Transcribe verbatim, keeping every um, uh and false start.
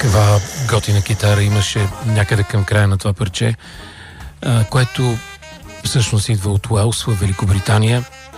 Това готина китара имаше някъде към края на това парче, а, което всъщност идва от Уелс в Великобритания.